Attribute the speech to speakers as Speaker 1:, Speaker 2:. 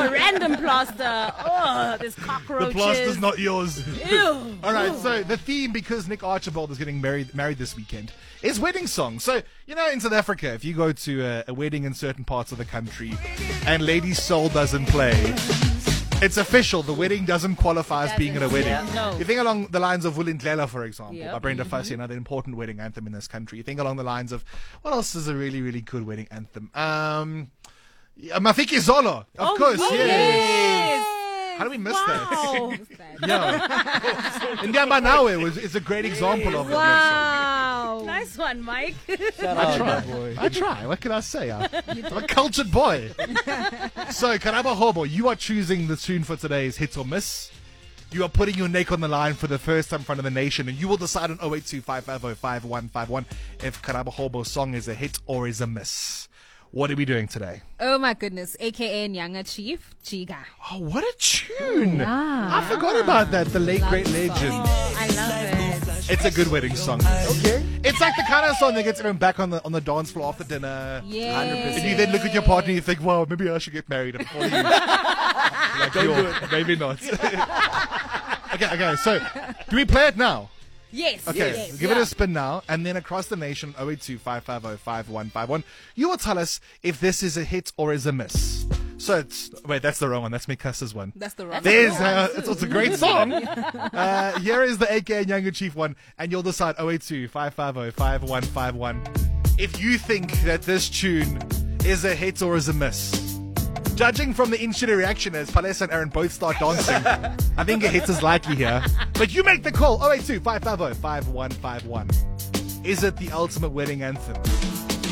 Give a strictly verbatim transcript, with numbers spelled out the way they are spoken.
Speaker 1: a random plaster. Oh, there's cockroaches.
Speaker 2: The plaster's not yours.
Speaker 1: Ew.
Speaker 2: All right, so the theme, because Nick Archibald is getting married married this weekend, is wedding songs. So, you know, in South Africa, if you go to a, a wedding in certain parts of the country and Lady's Soul doesn't play, it's official. The wedding doesn't qualify as being at a wedding.
Speaker 1: Yeah, no.
Speaker 2: You think along the lines of Vulindlela, for example,
Speaker 1: Yep.
Speaker 2: by Brenda Fassie, another important wedding anthem in this country. You think along the lines of, what else is a really, really good wedding anthem? Um, yeah, Mafiki Zolo, of
Speaker 1: Oh,
Speaker 2: course,
Speaker 1: yes.
Speaker 2: yes. How do we miss
Speaker 1: Wow.
Speaker 2: that? Yeah. Indiamba Nawe was it's a great example of it.
Speaker 1: Wow. Nice one, Mike.
Speaker 3: Shout
Speaker 2: I
Speaker 3: out,
Speaker 2: try.
Speaker 3: boy.
Speaker 2: I try. What can I say? I'm a cultured boy. So, Karaba Hobo, you are choosing the tune for today's hit or miss. You are putting your neck on the line for the first time in front of the nation, and you will decide on oh eight two, five five oh, five one five one if Karaba Hobo's song is a hit or is a miss. What are we doing today?
Speaker 4: Oh my goodness, aka Nyanga Chief, Chiga.
Speaker 2: Oh, what a tune!
Speaker 4: Yeah.
Speaker 2: I forgot about that. The late, great legend.
Speaker 4: I love it.
Speaker 2: It's a good wedding song.
Speaker 3: Okay.
Speaker 2: It's like the kind of song that gets everyone back on the on the dance floor after dinner.
Speaker 4: Yeah.
Speaker 2: And you then look at your partner and you think, wow, maybe I should get married before you. Like,
Speaker 3: Don't
Speaker 2: yo,
Speaker 3: do it.
Speaker 2: Maybe not. okay, okay, so do we play it now?
Speaker 4: Yes.
Speaker 2: Okay,
Speaker 4: yes.
Speaker 2: give it a spin now, and then across the nation, oh eight two, five five oh, five one five one, you will tell us if this is a hit or is a miss. So it's, wait, that's the wrong one. That's Mikasa's one.
Speaker 4: That's the wrong
Speaker 2: There's,
Speaker 4: one.
Speaker 2: uh, it's, it's a great song. Uh, here is the A K A Younger Chief one, and you'll decide oh eight two, five five oh, five one five one if you think that this tune is a hit or is a miss. Judging from the instant reaction as Palesa and Aaron both start dancing, I think a hit is likely here. But you make the call, oh eight two, five five oh, five one five one. Is it the ultimate wedding anthem?